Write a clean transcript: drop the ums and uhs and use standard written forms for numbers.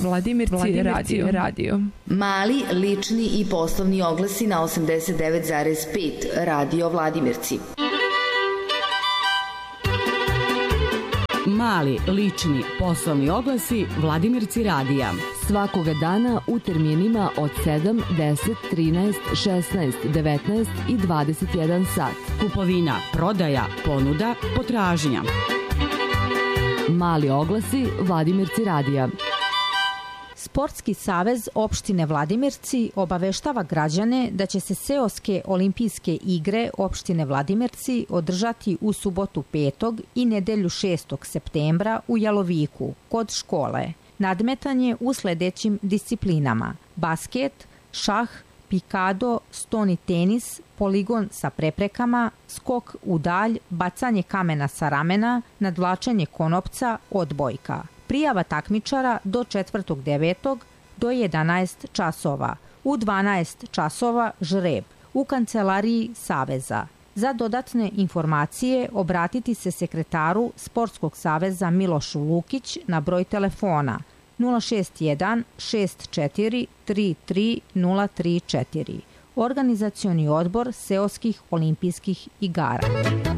Vladimirci radio. Mali, lični i poslovni oglasi na 89,5 Radio Vladimirci. Mali, lični, poslovni oglasi Vladimirci radija. Svakoga dana u terminima od 7, 10, 13, 16, 19 i 21 sat. Kupovina, prodaja, ponuda, potražnja. Mali oglasi Vladimirci radija. Sportski savez opštine Vladimirci obaveštava građane da će se seoske olimpijske igre opštine Vladimirci održati u subotu 5. i nedelju 6. septembra u Jaloviku, kod škole. Nadmetanje u sledećim disciplinama: basket, šah, pikado, stoni tenis, poligon sa preprekama, skok u dalj, bacanje kamena sa ramena, nadvlačenje konopca, odbojka. Prijava takmičara do 4.9. do 11 časova. U 12 časova žreb u kancelariji Saveza. Za dodatne informacije obratiti se sekretaru Sportskog saveza Milošu Lukić na broj telefona 061 64 33 034. Organizacioni odbor seoskih olimpijskih igara.